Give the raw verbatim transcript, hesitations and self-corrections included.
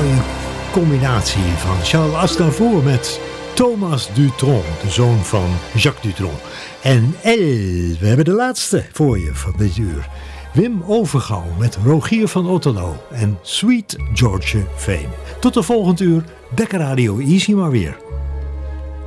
mooie combinatie van Charles Aznavour met Thomas Dutronc, de zoon van Jacques Dutronc. En El, we hebben de laatste voor je van dit uur. Wim Overgouw met Rogier van Otterlo en Sweet George Fame. Tot de volgende uur, Dekker Radio Easy maar weer.